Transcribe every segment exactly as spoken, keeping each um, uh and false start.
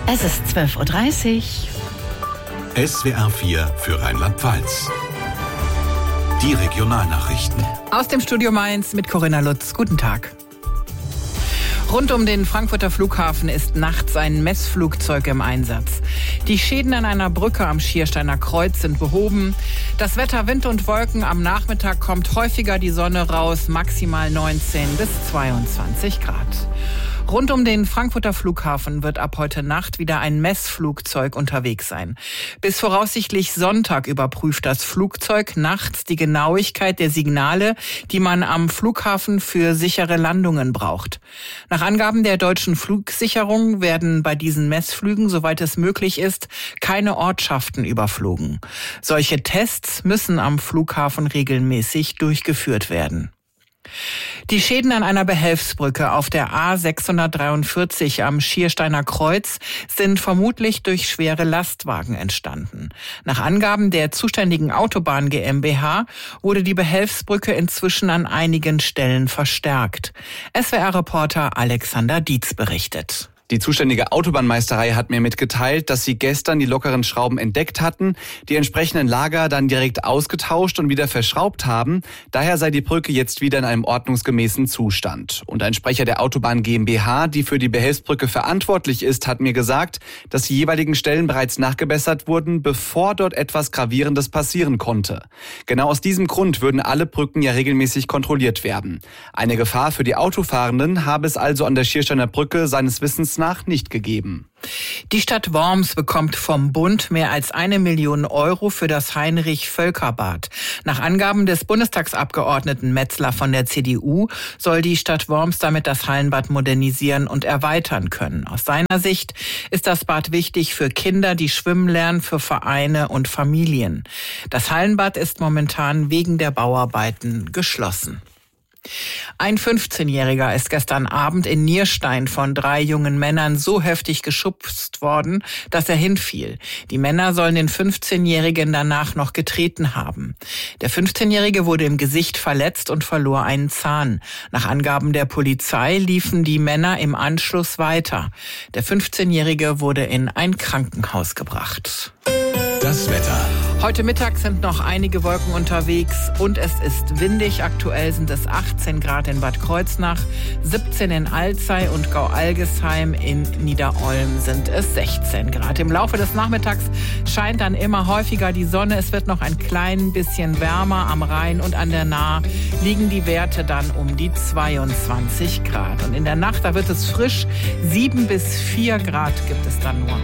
Es ist zwölf Uhr dreißig. S W R vier für Rheinland-Pfalz. Die Regionalnachrichten. Aus dem Studio Mainz mit Corinna Lutz. Guten Tag. Rund um den Frankfurter Flughafen ist nachts ein Messflugzeug im Einsatz. Die Schäden an einer Brücke am Schiersteiner Kreuz sind behoben. Das Wetter, Wind und Wolken. Am Nachmittag kommt häufiger die Sonne raus, maximal neunzehn bis zweiundzwanzig Grad. Rund um den Frankfurter Flughafen wird ab heute Nacht wieder ein Messflugzeug unterwegs sein. Bis voraussichtlich Sonntag überprüft das Flugzeug nachts die Genauigkeit der Signale, die man am Flughafen für sichere Landungen braucht. Nach Angaben der deutschen Flugsicherung werden bei diesen Messflügen, soweit es möglich ist, keine Ortschaften überflogen. Solche Tests müssen am Flughafen regelmäßig durchgeführt werden. Die Schäden an einer Behelfsbrücke auf der A sechshundertdreiundvierzig am Schiersteiner Kreuz sind vermutlich durch schwere Lastwagen entstanden. Nach Angaben der zuständigen Autobahn GmbH wurde die Behelfsbrücke inzwischen an einigen Stellen verstärkt. S W R-Reporter Alexander Dietz berichtet. Die zuständige Autobahnmeisterei hat mir mitgeteilt, dass sie gestern die lockeren Schrauben entdeckt hatten, die entsprechenden Lager dann direkt ausgetauscht und wieder verschraubt haben. Daher sei die Brücke jetzt wieder in einem ordnungsgemäßen Zustand. Und ein Sprecher der Autobahn GmbH, die für die Behelfsbrücke verantwortlich ist, hat mir gesagt, dass die jeweiligen Stellen bereits nachgebessert wurden, bevor dort etwas Gravierendes passieren konnte. Genau aus diesem Grund würden alle Brücken ja regelmäßig kontrolliert werden. Eine Gefahr für die Autofahrenden habe es also an der Schiersteiner Brücke seines Wissens nach nicht gegeben. Die Stadt Worms bekommt vom Bund mehr als eine Million Euro für das Heinrich-Völker-Bad. Nach Angaben des Bundestagsabgeordneten Metzler von der C D U soll die Stadt Worms damit das Hallenbad modernisieren und erweitern können. Aus seiner Sicht ist das Bad wichtig für Kinder, die schwimmen lernen, für Vereine und Familien. Das Hallenbad ist momentan wegen der Bauarbeiten geschlossen. Ein fünfzehnjähriger ist gestern Abend in Nierstein von drei jungen Männern so heftig geschubst worden, dass er hinfiel. Die Männer sollen den fünfzehnjährigen danach noch getreten haben. Der fünfzehnjährige wurde im Gesicht verletzt und verlor einen Zahn. Nach Angaben der Polizei liefen die Männer im Anschluss weiter. Der fünfzehnjährige wurde in ein Krankenhaus gebracht. Das Wetter. Heute Mittag sind noch einige Wolken unterwegs und es ist windig. Aktuell sind es achtzehn Grad in Bad Kreuznach, siebzehn in Alzey und Gau-Algesheim. In Niederolm sind es sechzehn Grad. Im Laufe des Nachmittags scheint dann immer häufiger die Sonne. Es wird noch ein klein bisschen wärmer. Am Rhein und an der Nahe liegen die Werte dann um die zweiundzwanzig Grad. Und in der Nacht, da wird es frisch. sieben bis vier Grad gibt es dann nur.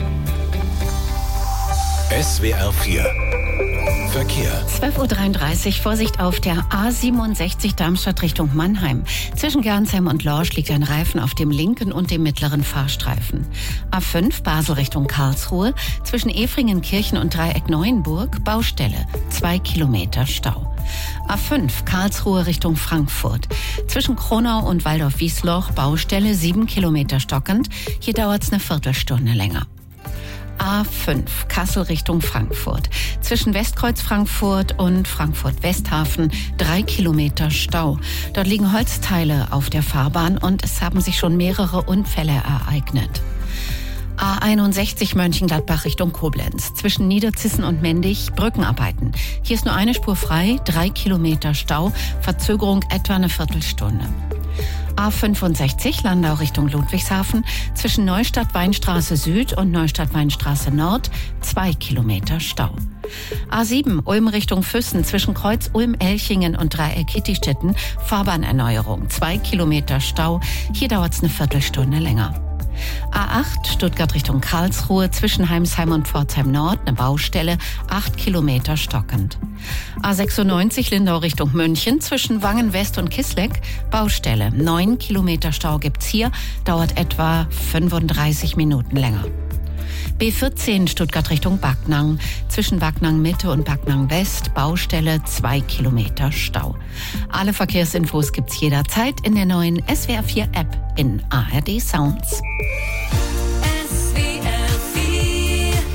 S W R vier Verkehr. zwölf Uhr dreiunddreißig, Vorsicht auf der A siebenundsechzig Darmstadt Richtung Mannheim. Zwischen Gernsheim und Lorsch liegt ein Reifen auf dem linken und dem mittleren Fahrstreifen. A fünf Basel Richtung Karlsruhe. Zwischen Efringenkirchen und Dreieck Neuenburg Baustelle. Zwei Kilometer Stau. A fünf Karlsruhe Richtung Frankfurt. Zwischen Kronau und Waldorf-Wiesloch Baustelle. Sieben Kilometer stockend. Hier dauert es eine Viertelstunde länger. A fünf Kassel Richtung Frankfurt. Zwischen Westkreuz Frankfurt und Frankfurt-Westhafen drei Kilometer Stau. Dort liegen Holzteile auf der Fahrbahn und es haben sich schon mehrere Unfälle ereignet. A einundsechzig Mönchengladbach Richtung Koblenz. Zwischen Niederzissen und Mendig Brückenarbeiten. Hier ist nur eine Spur frei, drei Kilometer Stau, Verzögerung etwa eine Viertelstunde. A fünfundsechzig Landau Richtung Ludwigshafen. Zwischen Neustadt-Weinstraße Süd und Neustadt-Weinstraße Nord zwei Kilometer Stau. A sieben Ulm Richtung Füssen. Zwischen Kreuz Ulm-Elchingen und Dreieck Kittistetten Fahrbahnerneuerung. Zwei Kilometer Stau. Hier dauert es eine Viertelstunde länger. A acht Stuttgart Richtung Karlsruhe. Zwischen Heimsheim und Pforzheim Nord eine Baustelle. Acht Kilometer stockend. A sechsundneunzig Lindau Richtung München. Zwischen Wangen West und Kisleck Baustelle. Neun Kilometer Stau gibt's hier. Dauert etwa fünfunddreißig Minuten länger. B vierzehn Stuttgart Richtung Backnang. Zwischen Backnang Mitte und Backnang West Baustelle. Zwei Kilometer Stau. Alle Verkehrsinfos gibt's jederzeit in der neuen S W R vier App in A R D Sounds. Mit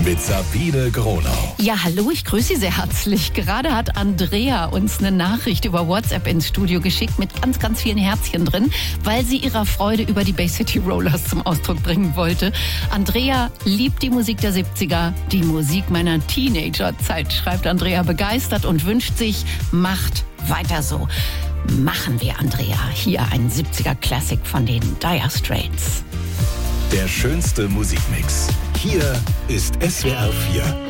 mit Sabine Gronau. Ja, hallo, ich grüße Sie sehr herzlich. Gerade hat Andrea uns eine Nachricht über WhatsApp ins Studio geschickt mit ganz, ganz vielen Herzchen drin, weil sie ihrer Freude über die Bay City Rollers zum Ausdruck bringen wollte. Andrea liebt die Musik der siebziger, die Musik meiner Teenagerzeit, schreibt Andrea begeistert und wünscht sich, macht weiter so. Machen wir, Andrea. Hier ein siebziger-Classic von den Dire Straits. Der schönste Musikmix. Hier ist S W R vier.